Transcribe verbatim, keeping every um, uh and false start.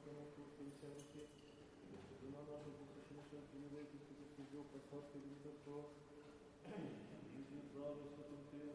Господа, Господи, руки, жена наша, посвященная Тебе, Господи, Дух, поставь Тебе добро, жизнь, здравие, Святом Тебе,